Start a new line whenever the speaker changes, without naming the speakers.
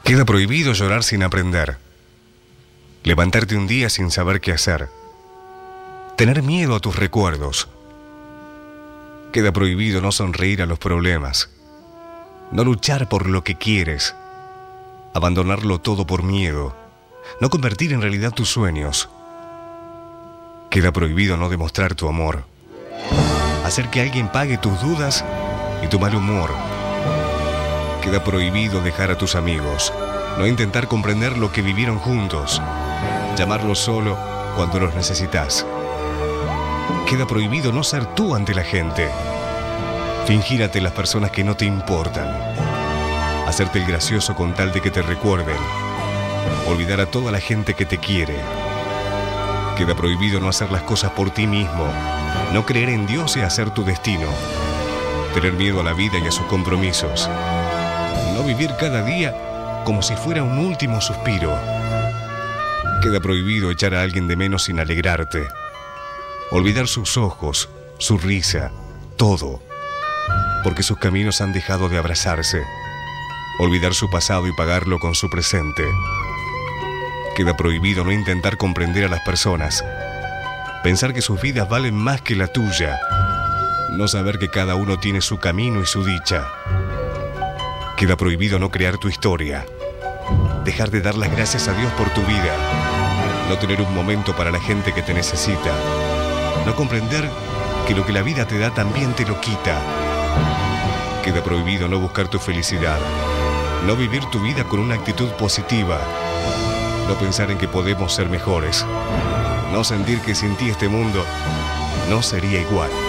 Queda prohibido llorar sin aprender, levantarte un día sin saber qué hacer, tener miedo a tus recuerdos. Queda prohibido no sonreír a los problemas, no luchar por lo que quieres, abandonarlo todo por miedo, no convertir en realidad tus sueños. Queda prohibido no demostrar tu amor, hacer que alguien pague tus dudas y tu mal humor. Queda prohibido dejar a tus amigos, no intentar comprender lo que vivieron juntos, llamarlos solo cuando los necesitas. Queda prohibido no ser tú ante la gente, fingir ante las personas que no te importan, hacerte el gracioso con tal de que te recuerden, olvidar a toda la gente que te quiere. Queda prohibido no hacer las cosas por ti mismo, no creer en Dios y hacer tu destino, tener miedo a la vida y a sus compromisos, no vivir cada día como si fuera un último suspiro. Queda prohibido echar a alguien de menos sin alegrarte, olvidar sus ojos, su risa, todo, porque sus caminos han dejado de abrazarse, olvidar su pasado y pagarlo con su presente. Queda prohibido no intentar comprender a las personas, pensar que sus vidas valen más que la tuya, no saber que cada uno tiene su camino y su dicha. Queda prohibido no crear tu historia, dejar de dar las gracias a Dios por tu vida, no tener un momento para la gente que te necesita, no comprender que lo que la vida te da también te lo quita. Queda prohibido no buscar tu felicidad, no vivir tu vida con una actitud positiva, no pensar en que podemos ser mejores, no sentir que sin ti este mundo no sería igual.